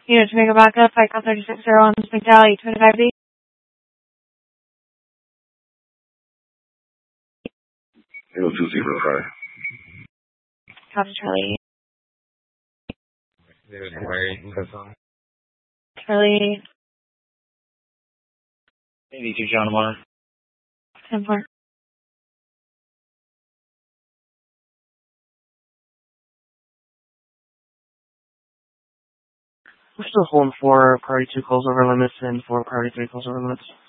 Unit to make a backup, Cycle 36 on McDowell, 825D. Eagle 205. Copy Charlie. Charlie. 82 John Lamar. 10-4. We're still holding 4 priority 2 calls over limits and 4 priority 3 calls over limits.